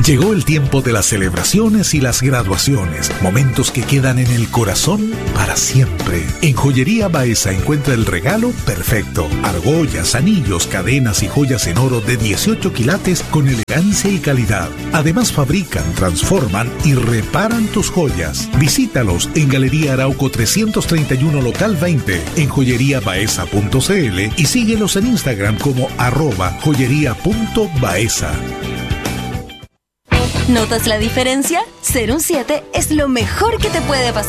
Llegó el tiempo de las celebraciones y las graduaciones, momentos que quedan en el corazón para siempre. En Joyería Baeza encuentra el regalo perfecto. Argollas, anillos, cadenas y joyas en oro de 18 quilates con elegancia y calidad. Además fabrican, transforman y reparan tus joyas. Visítalos en Galería Arauco 331 Local 20, en joyeriabaeza.cl y síguelos en Instagram como @joyería.baeza. ¿Notas la diferencia? Ser un 7 es lo mejor que te puede pasar.